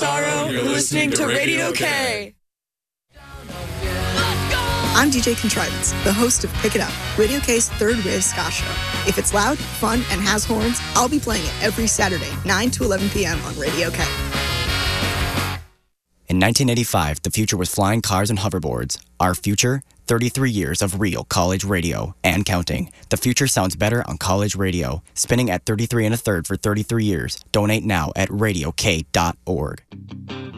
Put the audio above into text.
sorrow. You're listening to Radio K. I'm DJ Contrivance, the host of Pick It Up, Radio K's third wave ska show. If it's loud, fun, and has horns, I'll be playing it every Saturday, 9 to 11 p.m. on Radio K. In 1985, the future was flying cars and hoverboards. Our future? 33 years of real college radio and counting. The future sounds better on college radio. Spinning at 33 1/3 for 33 years. Donate now at radiok.org.